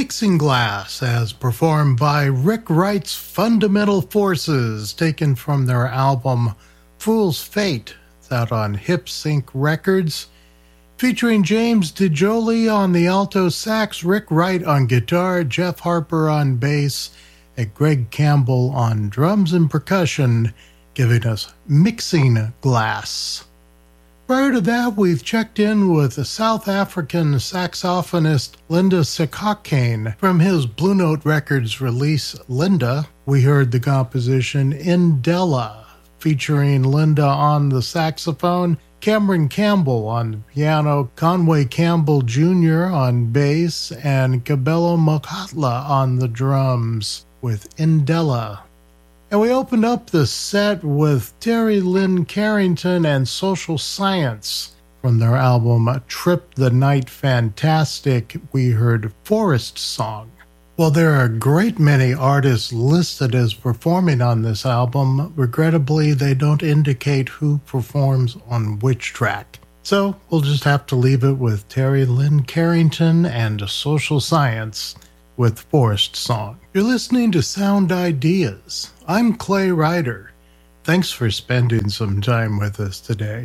Mixing Glass as performed by Rick Wright's Fundamental Forces, taken from their album Fool's Fate. It's out on Hip Sync Records, featuring James DeJoly on the alto sax, Rick Wright on guitar, Jeff Harper on bass, and Greg Campbell on drums and percussion, giving us Mixing Glass. Prior to that, we've checked in with the South African saxophonist Linda Sekhakhane. From his Blue Note Records release, Linda, we heard the composition Indela, featuring Linda on the saxophone, Cameron Campbell on the piano, Conway Campbell Jr. on bass, and Kabelo Mokhatla on the drums with Indela. And we opened up the set with Terry Lynn Carrington and Social Science. From their album Trip the Night Fantastic, we heard Forest Song. While there are a great many artists listed as performing on this album, regrettably they don't indicate who performs on which track. So we'll just have to leave it with Terry Lynn Carrington and Social Science with Forest Song. You're listening to Sound Ideas. I'm Clay Ryder. Thanks for spending some time with us today.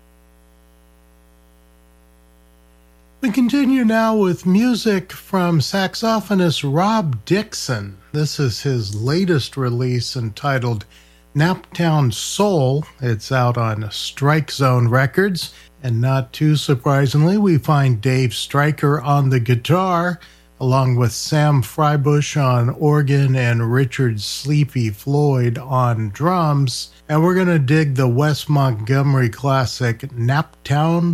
We continue now with music from saxophonist Rob Dixon. This is his latest release entitled Naptown Soul. It's out on Strike Zone Records. And not too surprisingly, we find Dave Stryker on the guitar, along with Sam Freibush on organ and Richard Sleepy Floyd on drums. And we're going to dig the Wes Montgomery classic Naptown